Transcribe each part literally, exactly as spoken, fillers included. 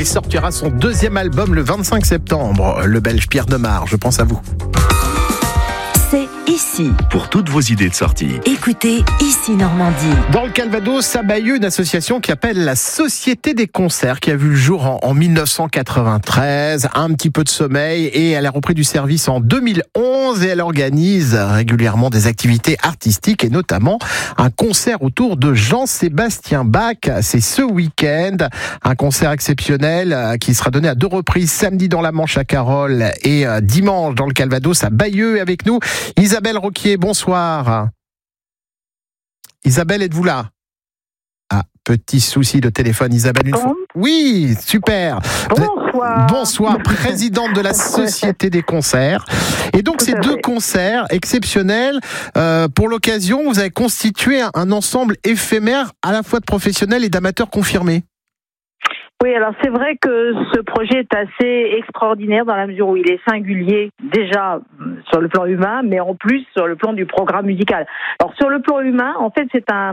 sortira son deuxième album le vingt-cinq septembre. Le Belge Pierre Demar, je pense à vous. C'est ici. Pour toutes vos idées de sortie. Écoutez Ici Normandie. Dans le Calvados, à Bayeux, une association qui appelle la Société des concerts, qui a vu le jour en, en mille neuf cent quatre-vingt-treize, un petit peu de sommeil, et elle a repris du service en deux mille onze, et elle organise régulièrement des activités artistiques, et notamment un concert autour de Jean-Sébastien Bach. C'est ce week-end, un concert exceptionnel qui sera donné à deux reprises, samedi dans la Manche à Carole et dimanche dans le Calvados à Bayeux. Et avec nous, Isabelle Roquier, bonsoir. Isabelle, êtes-vous là? Ah, petit souci de téléphone, Isabelle. Une Bon. fois. Oui, super. Bonsoir. Bonsoir, présidente de la Société des concerts. Et donc, Tout ces à deux fait. concerts exceptionnels, euh, pour l'occasion, vous avez constitué un, un ensemble éphémère à la fois de professionnels et d'amateurs confirmés. Oui, alors c'est vrai que ce projet est assez extraordinaire dans la mesure où il est singulier déjà sur le plan humain, mais en plus sur le plan du programme musical. Alors sur le plan humain, en fait, c'est un,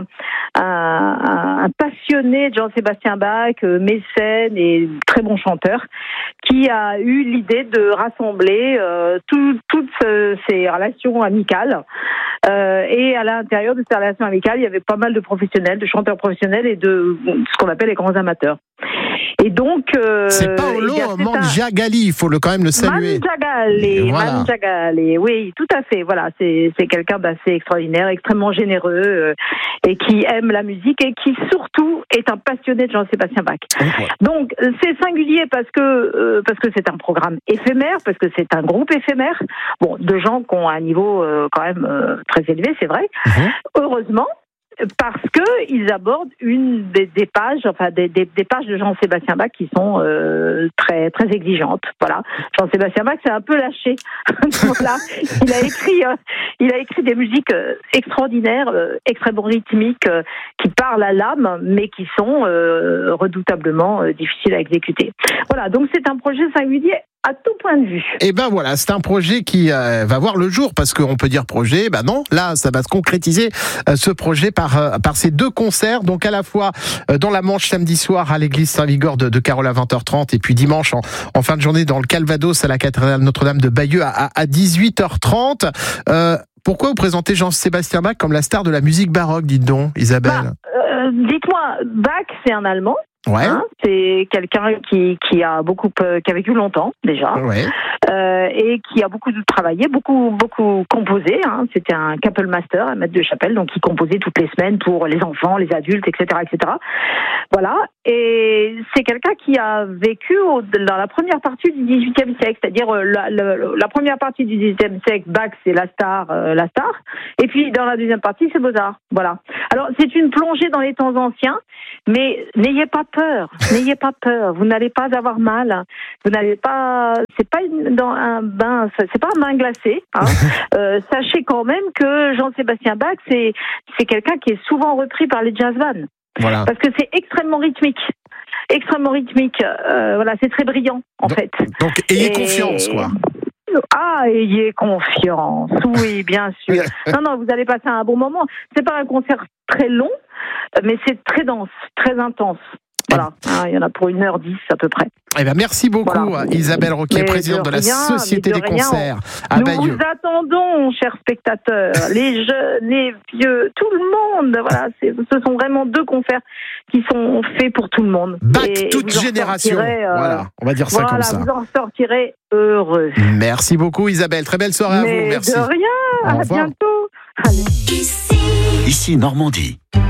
un, un passionné de Jean-Sébastien Bach, mécène et très bon chanteur, qui a eu l'idée de rassembler euh, tout, toutes euh, ces relations amicales. Euh, et à l'intérieur de ces relations amicales, il y avait pas mal de professionnels, de chanteurs professionnels et de ce qu'on appelle les grands amateurs. Et donc, euh, C'est Paolo eh bien, c'est un- Mangiagali, il faut le, quand même le saluer. Mangiagali, Voilà. Mangiagali, oui, tout à fait. Voilà, c'est c'est quelqu'un d'assez extraordinaire, extrêmement généreux euh, et qui aime la musique et qui surtout est un passionné de Jean-Sébastien Bach. Ouais. Donc euh, c'est singulier parce que euh, parce que c'est un programme éphémère, parce que c'est un groupe éphémère. Bon, de gens qui ont un niveau euh, quand même euh, très élevé, c'est vrai. Mhm. Heureusement. Parce que ils abordent une des, des pages, enfin des, des, des pages de Jean-Sébastien Bach qui sont euh, très très exigeantes. Voilà, Jean-Sébastien Bach s'est un peu lâché. Voilà, il a écrit, euh, il a écrit des musiques euh, extraordinaires, euh, extrêmement rythmiques, euh, qui parlent à l'âme, mais qui sont euh, redoutablement euh, difficiles à exécuter. Voilà, donc c'est un projet singulier à tout point de vue. Et ben voilà, c'est un projet qui euh, va voir le jour, parce qu'on peut dire projet, ben non, là ça va se concrétiser, euh, ce projet par euh, par ces deux concerts, donc à la fois euh, dans la Manche samedi soir à l'église Saint-Vigor de, de Carole à vingt heures trente, et puis dimanche en, en fin de journée dans le Calvados à la cathédrale Notre-Dame de Bayeux à, à, à dix-huit heures trente. Euh, pourquoi vous présentez Jean-Sébastien Bach comme la star de la musique baroque, dites donc, Isabelle? Bah, euh, dites-moi, Bach, c'est un Allemand. Ouais. Hein, c'est quelqu'un qui, qui a beaucoup, euh, qui a vécu longtemps déjà, Ouais. euh, et qui a beaucoup travaillé, beaucoup, beaucoup composé. Hein. C'était un Kapellmeister, un maître de chapelle, donc il composait toutes les semaines pour les enfants, les adultes, et cetera, et cetera. Voilà. Et c'est quelqu'un qui a vécu au, dans la première partie du dix-huitième siècle, c'est-à-dire euh, la, la, la première partie du dix-huitième siècle, Bach, c'est la star, euh, la star, et puis dans la deuxième partie, c'est Mozart. Voilà. Alors c'est une plongée dans les temps anciens, mais n'ayez pas peur, n'ayez pas peur. Vous n'allez pas avoir mal. Vous n'allez pas. C'est pas une, dans un bain. C'est pas un bain glacé. Hein. euh, sachez quand même que Jean-Sébastien Bach, c'est c'est quelqu'un qui est souvent repris par les jazz bands Voilà. parce que c'est extrêmement rythmique, extrêmement rythmique. Euh, voilà, c'est très brillant en Donc, fait. Donc ayez Et- confiance, quoi. Ah, ayez confiance. Oui, bien sûr. Non, non, vous allez passer un bon moment. C'est pas un concert très long, mais c'est très dense, très intense. Voilà, hein, il y en a pour une heure dix à peu près. Eh ben merci beaucoup, Voilà. Isabelle Roquier, Mais présidente de, de la rien, Société mais de des rien. concerts à Nous Bayeux. vous attendons, chers spectateurs, les jeunes, les vieux, tout le monde. Voilà, c'est, ce sont vraiment deux concerts qui sont faits pour tout le monde. Bach, Et toute vous en génération. sortirez, euh, Voilà, on va dire ça voilà, comme ça. vous en sortirez heureux. Merci beaucoup, Isabelle. Très belle soirée à Mais vous. Merci. de rien, Au à revoir. bientôt. Allez. Ici. Ici Normandie.